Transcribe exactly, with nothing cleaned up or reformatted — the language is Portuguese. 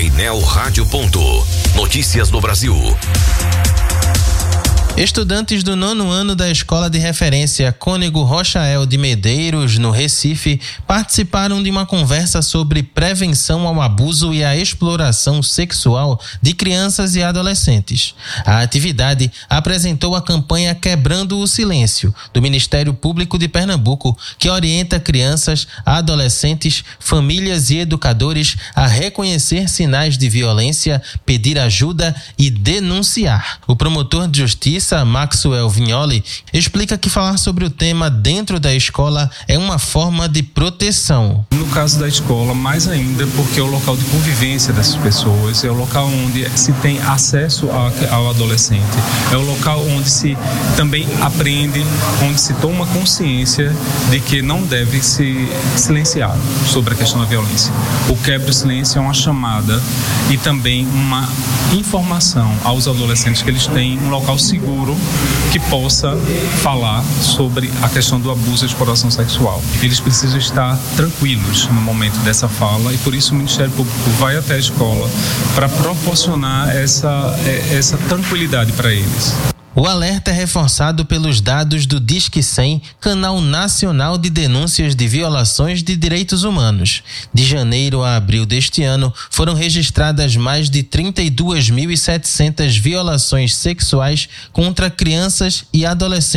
Painel Rádio. Notícias do Brasil. Estudantes do nono ano da Escola de Referência Cônego Rochael de Medeiros, no Recife, participaram de uma conversa sobre prevenção ao abuso e à exploração sexual de crianças e adolescentes. A atividade apresentou a campanha Quebrando o Silêncio, do Ministério Público de Pernambuco, que orienta crianças, adolescentes, famílias e educadores a reconhecer sinais de violência, pedir ajuda e denunciar. O promotor de justiça, Maxwell Vignoli, explica que falar sobre o tema dentro da escola é uma forma de proteção. No caso da escola, mais ainda, porque é o local de convivência dessas pessoas, é o local onde se tem acesso ao adolescente, é o local onde se também aprende, onde se toma consciência de que não deve se silenciar sobre a questão da violência. O quebra o silêncio é uma chamada e também uma informação aos adolescentes que eles têm um local seguro que possa falar sobre a questão do abuso e exploração sexual. Eles precisam estar tranquilos no momento dessa fala e por isso o Ministério Público vai até a escola para proporcionar essa, essa tranquilidade para eles. O alerta é reforçado pelos dados do Disque cem, Canal Nacional de Denúncias de Violações de Direitos Humanos. De janeiro a abril deste ano, foram registradas mais de trinta e duas mil e setecentas violações sexuais contra crianças e adolescentes